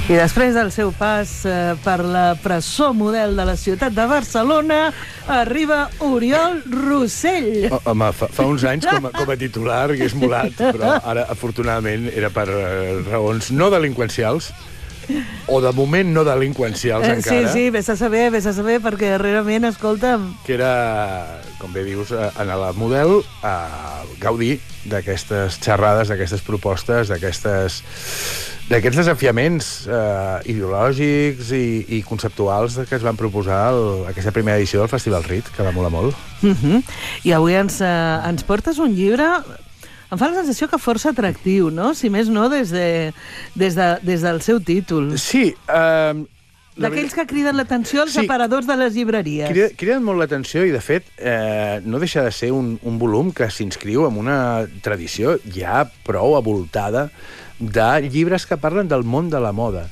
I després del seu pas per la presó model de la ciutat de Barcelona, arriba Oriol Rossell. Home, fa uns anys com a titular hagués molat, però ara, afortunadament, era per raons no delinqüencials, o de moment no delinqüencials encara. Sí, vés a saber, perquè darrerament, escolta'm... Que era, com bé dius, en la model, gaudir d'aquestes xerrades, d'aquestes propostes, d'aquests desafiaments ideològics i conceptuals que es van proposar aquesta primera edició del Festival RIT, que va molar molt. I avui ens portes un llibre... Em fa la sensació que força atractiu, no? Si més no, des del seu títol. Sí. D'aquells que criden l'atenció als aparadors de les llibreries. Criden molt l'atenció i, de fet, no deixa de ser un volum que s'inscriu en una tradició ja prou avoltada de llibres que parlen del món de la moda.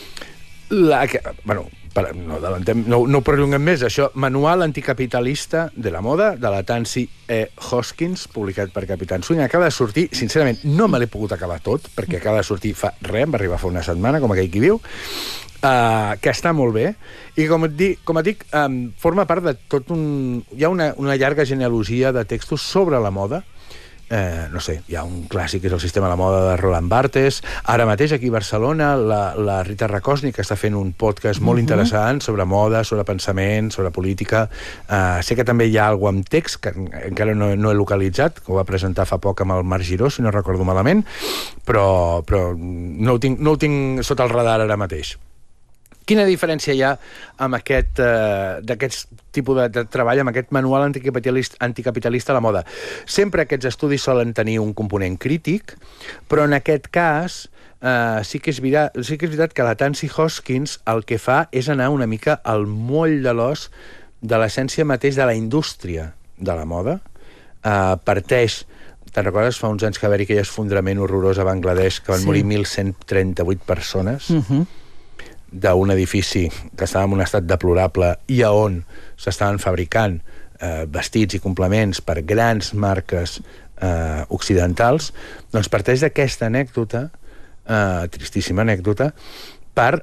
No perllonguem més, això, Manual anticapitalista de la moda, de la Tansy E. Hoskins, publicat per Capitán Swing. Acaba de sortir, sincerament, no me l'he pogut acabar tot, perquè acaba de sortir fa res, em va arribar fa una setmana, com aquell qui diu, que està molt bé, i com et dic, forma part de tot un... Hi ha una llarga genealogia de textos sobre la moda. No sé, hi ha un clàssic que és el Sistema de la moda de Roland Barthes. Ara mateix aquí a Barcelona la Rita Rakosnik està fent un podcast molt interessant sobre moda, sobre pensament, sobre política. Sé que també hi ha alguna amb text que encara no he localitzat, que ho va presentar fa poc amb el Marc Giró, si no recordo malament, però no ho tinc sota el radar ara mateix. Quina diferència hi ha amb d'aquest tipus de treball, amb aquest manual anticapitalista a la moda? Sempre aquests estudis solen tenir un component crític, però en aquest cas sí que és veritat que la Tansy Hoskins el que fa és anar una mica al moll de l'os de l'essència mateix de la indústria de la moda. Parteix... Te'n recordes? Fa uns anys que va haver-hi aquell esfondrament horrorós a Bangladesh, que van morir 1.138 persones... d'un edifici que estava en un estat deplorable i a on s'estaven fabricant vestits i complements per grans marques occidentals, doncs parteix d'aquesta anècdota, tristíssima anècdota, per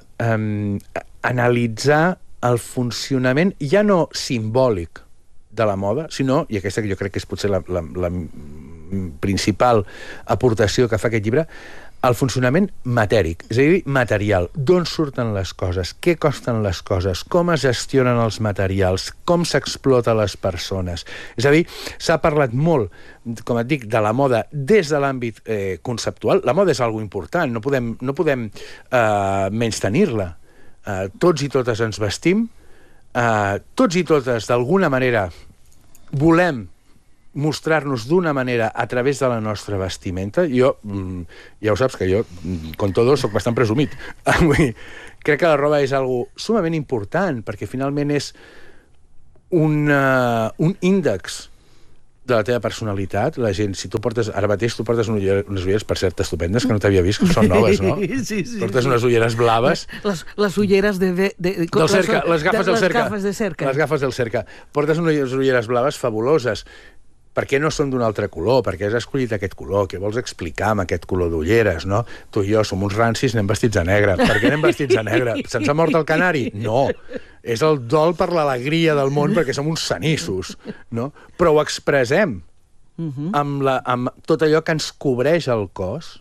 analitzar el funcionament ja no simbòlic de la moda, sinó, i aquesta que jo crec que és potser la principal aportació que fa aquest llibre, el funcionament matèric, és a dir, material. D'on surten les coses? Què costen les coses? Com es gestionen els materials? Com s'explota les persones? És a dir, s'ha parlat molt, com et dic, de la moda des de l'àmbit conceptual. La moda és algo important, no podem menystenir-la. Tots i totes ens vestim, tots i totes, d'alguna manera, volem mostrar-nos d'una manera a través de la nostra vestimenta. Jo, ja ho saps, que jo, con todo, soc bastant presumit. Crec que la roba és algo sumament important, perquè finalment és un índex de la teva personalitat. La gent, si tu portes, ara mateix tu portes unes ulleres, per cert, estupendes, que no t'havia vist, que són noves, no? Sí. Portes unes ulleres blaves. Les ulleres del Cerca. Les gafes del Cerca. Les gafes del Cerca. Portes unes ulleres blaves fabuloses. Per què no són d'un altre color? Per què has escollit aquest color? Què vols explicar amb aquest color d'ulleres, no? Tu i jo som uns rancis, anem vestits de negre. Per què anem vestits de negre? Se'ns ha mort el canari? No. És el dol per l'alegria del món, perquè som uns sanissos, no? Però ho expressem amb tot allò que ens cobreix el cos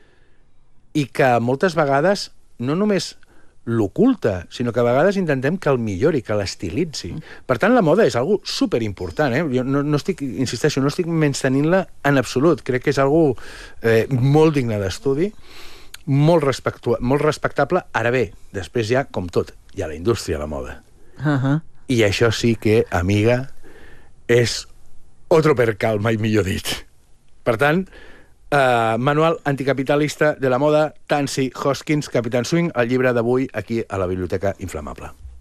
i que moltes vegades no només l'oculta, sinó que a vegades intentem que el millori, que l'estilitzi. Per tant, la moda és algo superimportant, Jo no estic, insisteixo, no estic menystenint-la en absolut. Crec que és algo molt digne d'estudi, molt respectable. Ara bé, després ja, com tot, hi ha la indústria de la moda. I això sí que, amiga, és otro percal, mai millor dit. Per tant, Manual anticapitalista de la moda, Tansy Hoskins, Capitán Swing, el llibre d'avui aquí a la Biblioteca Inflamable.